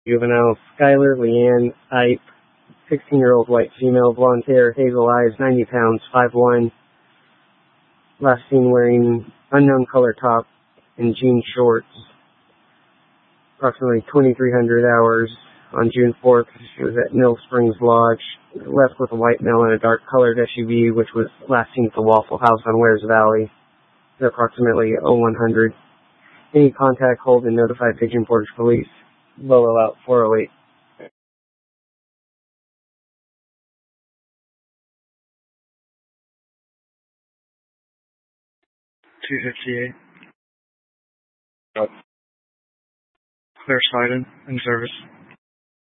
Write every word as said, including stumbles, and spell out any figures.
Juvenile Skylar Leanne Ipe, sixteen-year-old white female, blonde hair, hazel eyes, ninety pounds, five one. Last seen wearing unknown color top and jean shorts. Approximately twenty-three hundred hours on June fourth. She was at Mill Springs Lodge. Left with a white male in a dark-colored S U V, which was last seen at the Waffle House on Wares Valley at approximately oh one hundred. Any contact, hold, and notify Pigeon Forge Police. Lolo out four oh eight. two fifty-eight. Clear sided in service.